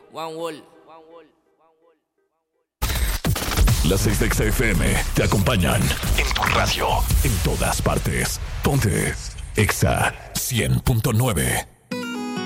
One Wall. Las 6 de XFM te acompañan en tu radio, en todas partes. Ponte Exa 100.9.